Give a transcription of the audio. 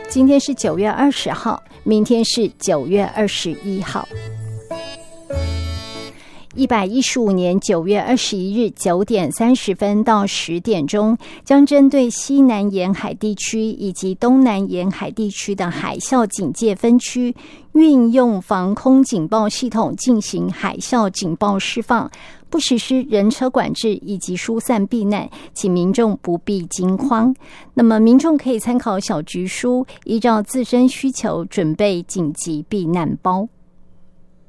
今天是9月20号，明天是9月21号。115年9月21日9点30分到10点钟，将针对西南沿海地区以及东南沿海地区的海啸警戒分区，运用防空警报系统进行海啸警报释放，不实施人车管制以及疏散避难，请民众不必惊慌。那么民众可以参考小局书，依照自身需求准备紧急避难包。